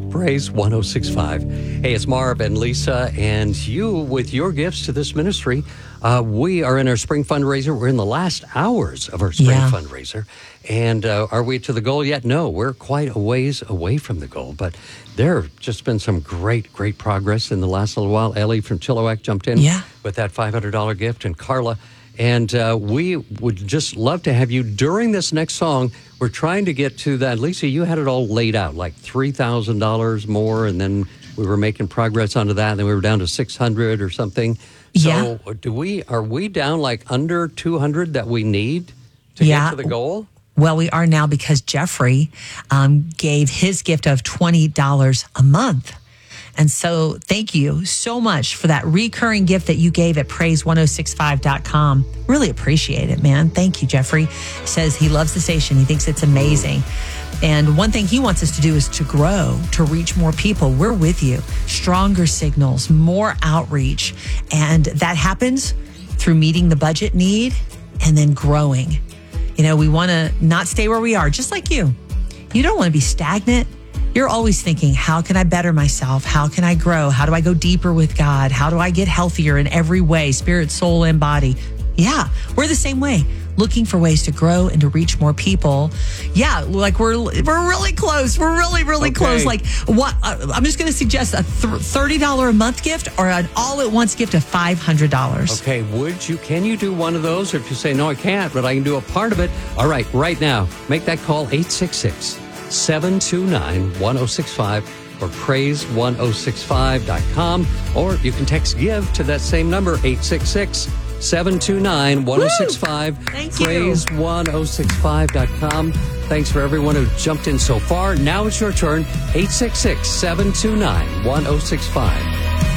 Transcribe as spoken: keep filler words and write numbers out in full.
Praise one oh six point five. Hey, it's Marv and Lisa, and you with your gifts to this ministry. Uh, we are in our spring fundraiser. We're in the last hours of our spring yeah. fundraiser. And uh, are we to the goal yet? No, we're quite a ways away from the goal. But there have just been some great, great progress in the last little while. Ellie from Chilliwack jumped in yeah. with that five hundred dollars gift, and Carla. And uh, we would just love to have you during this next song. We're trying to get to that. Lisa, you had it all laid out, like three thousand dollars more, and then we were making progress onto that, and then we were down to six hundred or something. Yeah. So do we, are we down like under two hundred that we need to yeah. get to the goal? Well, we are now because Jeffrey um, gave his gift of twenty dollars a month. And so thank you so much for that recurring gift that you gave at praise one oh six five dot com. Really appreciate it, man. Thank you, Jeffrey. Says he loves the station. He thinks it's amazing. And one thing he wants us to do is to grow, to reach more people. We're with you. Stronger signals, more outreach. And that happens through meeting the budget need and then growing. You know, we want to not stay where we are, just like you. You don't want to be stagnant. You're always thinking, how can I better myself? How can I grow? How do I go deeper with God? How do I get healthier in every way, spirit, soul, and body? Yeah, we're the same way, looking for ways to grow and to reach more people. Yeah, like we're we're really close. We're really, really okay. close. Like, what? Uh, I'm just going to suggest a th- thirty dollars a month gift or an all-at-once gift of five hundred dollars. Okay, would you, can you do one of those? Or if you say, no, I can't, but I can do a part of it. All right, right now, make that call, eight six six, seven two nine, one oh six five or praise one oh six five dot com, or you can text GIVE to that same number, eight six six, seven two nine, one oh six five. Thank you. praise one oh six five dot com. Thanks for everyone who jumped in so far. Now it's your turn, eight six six, seven two nine, one oh six five.